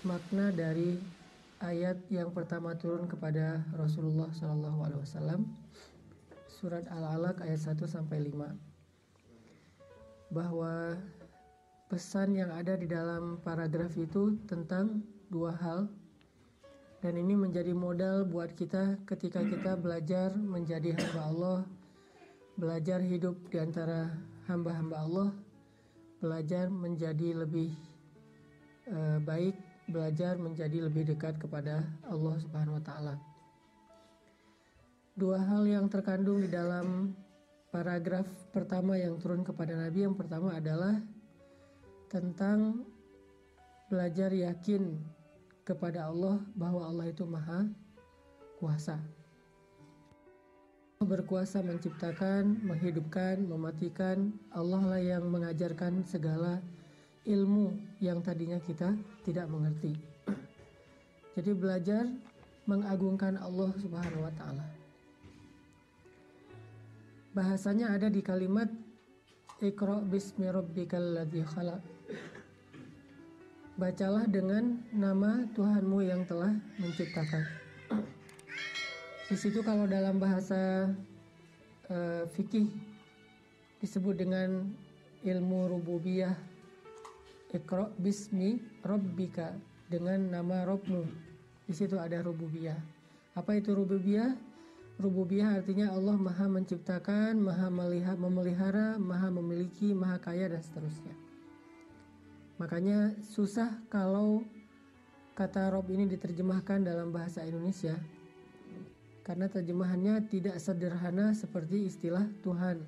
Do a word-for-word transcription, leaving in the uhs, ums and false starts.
makna dari ayat yang pertama turun kepada Rasulullah shallallahu alaihi wasallam, surat Al-Alaq ayat satu sampai lima, bahwa pesan yang ada di dalam paragraf itu tentang dua hal, dan ini menjadi modal buat kita ketika kita belajar menjadi hamba Allah, belajar hidup di antara hamba-hamba Allah, belajar menjadi lebih uh, baik, belajar menjadi lebih dekat kepada Allah Subhanahu wa taala. Dua hal yang terkandung di dalam paragraf pertama yang turun kepada Nabi, yang pertama adalah tentang belajar yakin kepada Allah bahwa Allah itu maha kuasa. Berkuasa menciptakan, menghidupkan, mematikan. Allah lah yang mengajarkan segala ilmu yang tadinya kita tidak mengerti. Jadi belajar mengagungkan Allah Subhanahu wa taala. Bahasanya ada di kalimat Iqra bismi rabbikal ladzi khalaq. Bacalah dengan nama Tuhanmu yang telah menciptakan. Di situ kalau dalam bahasa uh, fikih disebut dengan ilmu rububiyah, Iqra bismi rabbika, dengan nama Rabbmu. Di situ ada rububiyah. Apa itu rububiyah? Rububiyah artinya Allah maha menciptakan, maha melihat, memelihara, maha memiliki, maha kaya, dan seterusnya. Makanya susah kalau kata Rob ini diterjemahkan dalam bahasa Indonesia, karena terjemahannya tidak sederhana seperti istilah Tuhan.